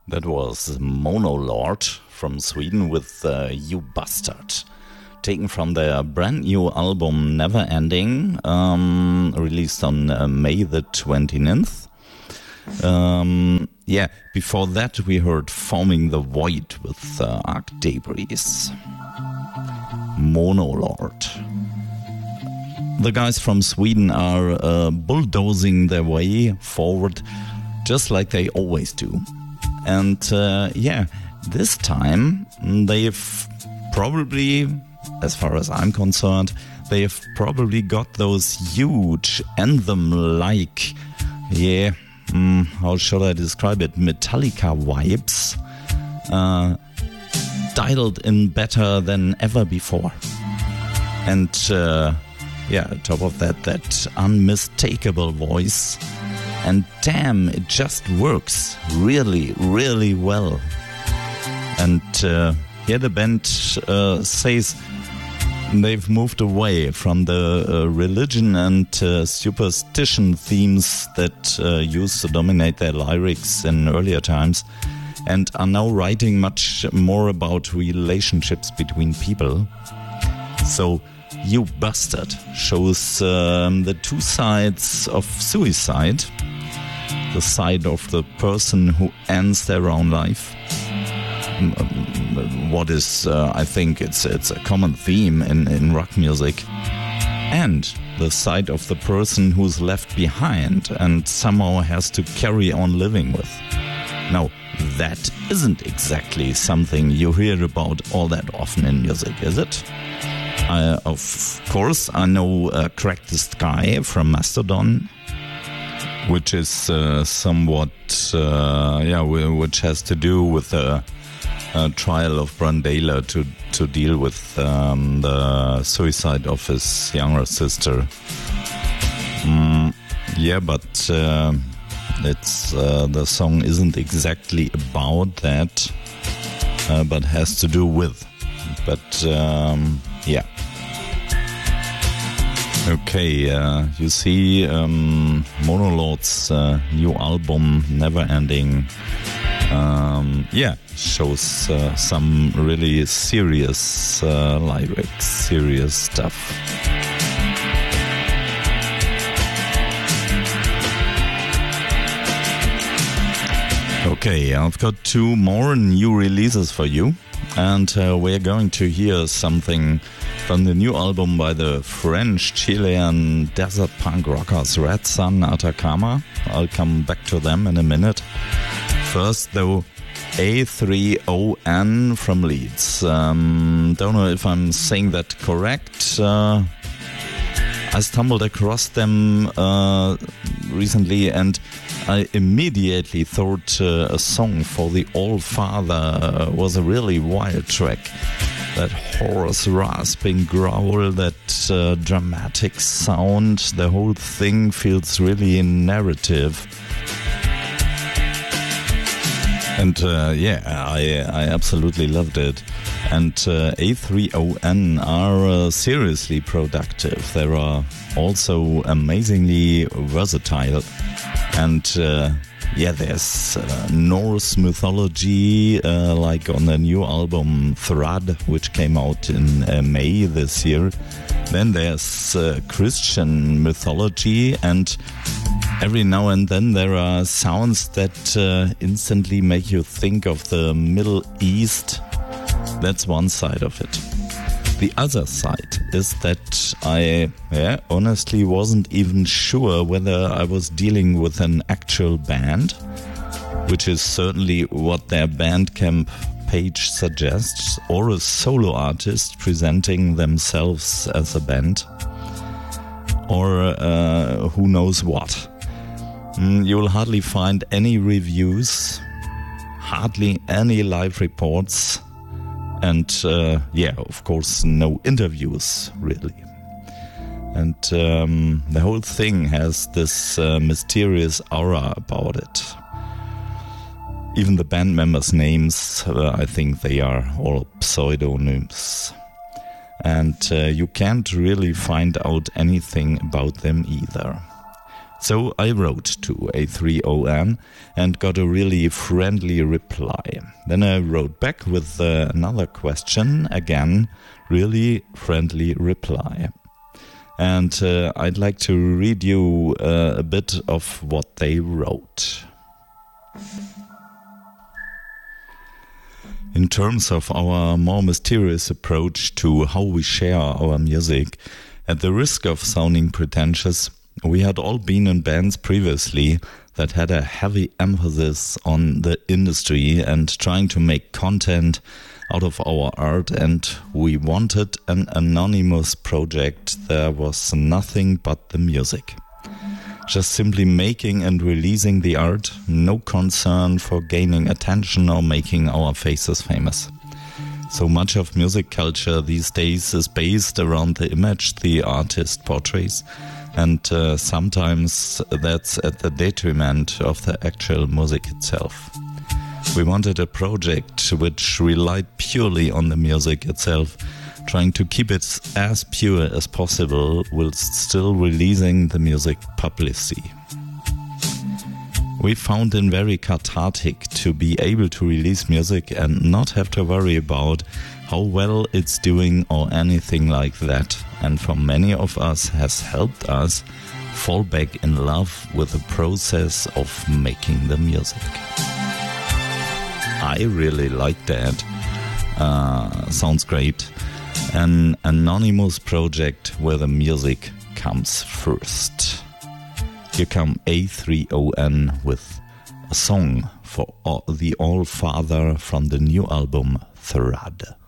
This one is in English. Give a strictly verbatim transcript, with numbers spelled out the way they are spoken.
That was Monolord from Sweden with uh, You Bastard, taken from their brand new album Never Ending, um, released on uh, May the twenty-ninth. Um, yeah, before that we heard Forming the Void with uh, Arc Debris. Monolord. The guys from Sweden are uh, bulldozing their way forward just like they always do. And uh, yeah, this time they've probably, as far as I'm concerned, they've probably got those huge anthem-like, yeah, mm, how shall I describe it, Metallica vibes, uh, dialed in better than ever before. And uh, yeah, on top of that, that unmistakable voice. And damn, it just works really, really well. And uh, yeah, the band uh, says they've moved away from the uh, religion and uh, superstition themes that uh, used to dominate their lyrics in earlier times, and are now writing much more about relationships between people. So You Bastard shows um, the two sides of suicide. The side of the person who ends their own life. What is, uh, I think it's it's a common theme in, in rock music. And the side of the person who's left behind and somehow has to carry on living with. Now, that isn't exactly something you hear about all that often in music, is it? Uh, of course, I know uh, Crack the Sky from Mastodon, which is uh, somewhat, uh, yeah, which has to do with the uh, trial of Brandela to to deal with um, the suicide of his younger sister. Mm, yeah, but uh, it's uh, the song isn't exactly about that, uh, but has to do with. But um, yeah. Okay, uh, you see um, Monolord's uh, new album, Never Ending, um, yeah, shows uh, some really serious uh, lyrics, serious stuff. Okay, I've got two more new releases for you, and uh, we're going to hear something from the new album by the French-Chilean desert punk rockers Red Sun Atacama. I'll come back to them in a minute. First, though, A three O N from Leeds. Um, don't know if I'm saying that correct. Uh, I stumbled across them uh, recently, and I immediately thought uh, a song for the All-Father was a really wild track. That hoarse, rasping growl, that uh, dramatic sound, the whole thing feels really narrative. And uh, yeah, I I absolutely loved it. And uh, A three O N are uh, seriously productive. They are also amazingly versatile. And uh, yeah, there's uh, Norse mythology, uh, like on the new album Thrud, which came out in uh, May this year. Then there's uh, Christian mythology, and every now and then there are sounds that uh, instantly make you think of the Middle East. That's one side of it. The other side is that I yeah, honestly wasn't even sure whether I was dealing with an actual band, which is certainly what their Bandcamp page suggests, or a solo artist presenting themselves as a band, or uh, who knows what. Mm, you'll hardly find any reviews, hardly any live reports, and uh, yeah, of course, no interviews, really. And um, the whole thing has this uh, mysterious aura about it. Even the band members' names, uh, I think they are all pseudonyms. And uh, you can't really find out anything about them either. So I wrote to A three O N and got a really friendly reply. Then I wrote back with uh, another question, again, really friendly reply. And uh, I'd like to read you uh, a bit of what they wrote. In terms of our more mysterious approach to how we share our music, at the risk of sounding pretentious, we had all been in bands previously that had a heavy emphasis on the industry and trying to make content out of our art, and we wanted an anonymous project. There was nothing but the music. Just simply making and releasing the art, no concern for gaining attention or making our faces famous. So much of music culture these days is based around the image the artist portrays, and uh, sometimes that's at the detriment of the actual music itself. We wanted a project which relied purely on the music itself, trying to keep it as pure as possible whilst still releasing the music publicly. We found it very cathartic to be able to release music and not have to worry about how well it's doing or anything like that, and for many of us has helped us fall back in love with the process of making the music. I really like that. Uh, sounds great. An anonymous project where the music comes first. Here come A three O N with a song for all, the All-Father from the new album Thrud.